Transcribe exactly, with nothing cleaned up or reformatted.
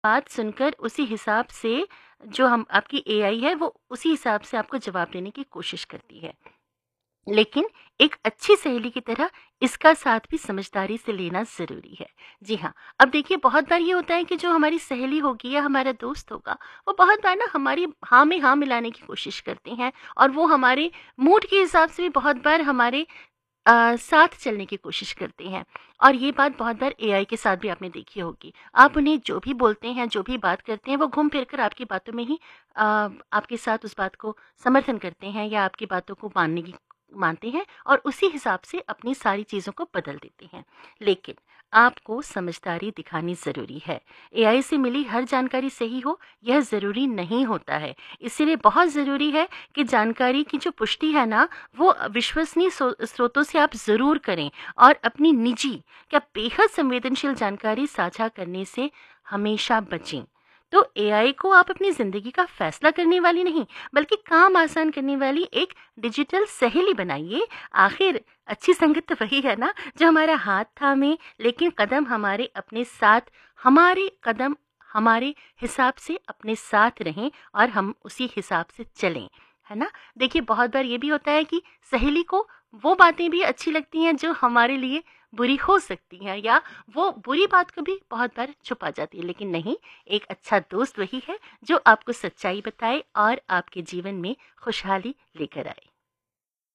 बात सुनकर उसी हिसाब से जो हम आपकी एआई है वो उसी हिसाब से आपको जवाब देने की कोशिश करती है। लेकिन एक अच्छी सहेली की तरह इसका साथ भी समझदारी से लेना ज़रूरी है। जी हाँ, अब देखिए बहुत बार ये होता है कि जो हमारी सहेली होगी या हमारा दोस्त होगा, वो बहुत बार ना हमारी हाँ में हाँ मिलाने की कोशिश करते हैं और वो हमारे मूड के हिसाब से भी बहुत बार हमारे अ, साथ चलने की कोशिश करते हैं। और ये बात बहुत बार एआई के साथ भी आपने देखी होगी। आप उन्हें जो भी बोलते हैं, जो भी बात करते हैं, वो घूम फिर कर आपकी बातों में ही अ, आपके साथ उस बात को समर्थन करते हैं या आपकी बातों को मानने की मानते हैं और उसी हिसाब से अपनी सारी चीज़ों को बदल देते हैं। लेकिन आपको समझदारी दिखानी ज़रूरी है। एआई से मिली हर जानकारी सही हो, यह ज़रूरी नहीं होता है। इसीलिए बहुत ज़रूरी है कि जानकारी की जो पुष्टि है ना, वो विश्वसनीय सो स्रोतों से आप ज़रूर करें और अपनी निजी या बेहद संवेदनशील जानकारी साझा करने से हमेशा बचें। तो एआई को आप अपनी ज़िंदगी का फैसला करने वाली नहीं, बल्कि काम आसान करने वाली एक डिजिटल सहेली बनाइए। आखिर अच्छी संगत तो वही है ना, जो हमारा हाथ थामे, लेकिन कदम हमारे अपने साथ हमारे कदम हमारे हिसाब से अपने साथ रहें और हम उसी हिसाब से चलें, है ना? देखिए बहुत बार ये भी होता है कि सहेली को वो बातें भी अच्छी लगती हैं जो हमारे लिए बुरी हो सकती हैं या वो बुरी बात को भी बहुत बार छुपा जाती है। लेकिन नहीं, एक अच्छा दोस्त वही है जो आपको सच्चाई बताए और आपके जीवन में खुशहाली लेकर आए।